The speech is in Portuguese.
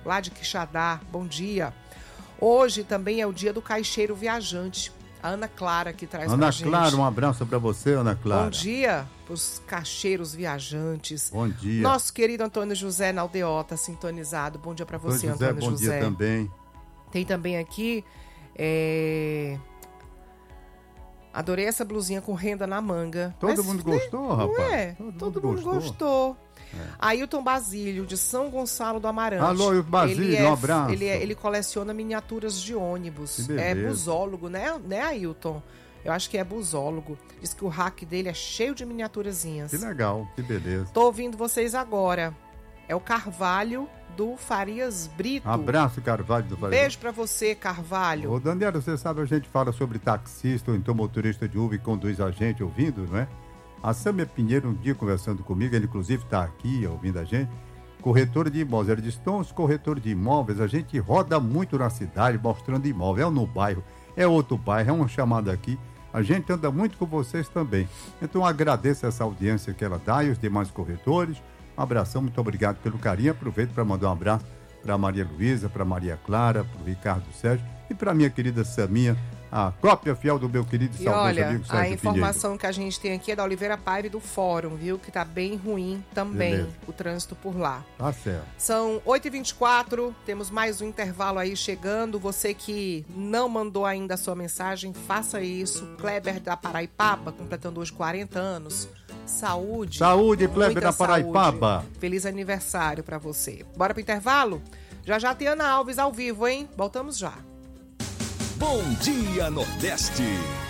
lá de Quixadá, bom dia. Hoje também é o dia do caixeiro viajante. A Ana Clara que traz pra gente. Ana Clara, um abraço pra você, Ana Clara. Bom dia pros caixeiros viajantes. Bom dia. Nosso querido Antônio José na Aldeota, sintonizado. Bom dia pra você, Antônio José. Bom dia também. Tem também aqui... Adorei essa blusinha com renda na manga. Todo mundo gostou, rapaz? Não é? Todo mundo gostou. Ailton Basílio, de São Gonçalo do Amarante. Alô, Basílio, um abraço. Ele coleciona miniaturas de ônibus. É busólogo, né, Ailton? Eu acho que é busólogo. Diz que o rack dele é cheio de miniaturazinhas. Que legal, que beleza. Tô ouvindo vocês agora. É o Carvalho do Farias Brito. Abraço, Carvalho do Farias. Beijo pra você, Carvalho. Ô, Daniela, você sabe, a gente fala sobre taxista ou então motorista de Uber e conduz a gente ouvindo, não é? A Sâmia Pinheiro, um dia conversando comigo, ele inclusive está aqui ouvindo a gente, corretora de imóveis. Ela disse, então, os corretores de imóveis, a gente roda muito na cidade mostrando imóvel, é no bairro, é outro bairro, é uma chamada aqui, a gente anda muito com vocês também. Então, agradeço essa audiência que ela dá e os demais corretores. Um abração, muito obrigado pelo carinho. Aproveito para mandar um abraço para Maria Luísa, para Maria Clara, para o Ricardo Sérgio e para minha querida Saminha, a cópia fiel do meu querido e saudoso amigo Sérgio Pinheiro. A informação que a gente tem aqui é da Oliveira Paiva do Fórum, viu? Que tá bem ruim também. Beleza. O trânsito por lá. Tá certo. São 8h24, temos mais um intervalo aí chegando. Você que não mandou ainda a sua mensagem, faça isso. Kleber da Paraipaba, completando hoje 40 anos. Saúde. Saúde, Kleber da Paraipaba. Feliz aniversário pra você. Bora pro intervalo? Já tem Ana Alves ao vivo, hein? Voltamos já. Bom dia, Nordeste.